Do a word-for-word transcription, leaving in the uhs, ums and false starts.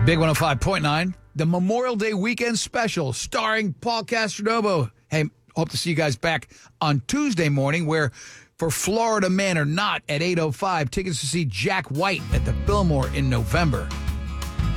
Big one oh five point nine, the Memorial Day weekend special starring Paul Castronovo. Hey, hope to see you guys back on Tuesday morning where for Florida Man or Not at eight oh five, tickets to see Jack White at the Fillmore in November.